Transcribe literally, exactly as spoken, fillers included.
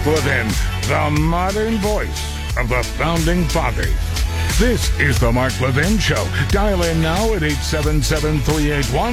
Levin, the modern voice of the Founding Fathers. This is the Mark Levin Show. Dial in now at eight seven seven, three eight one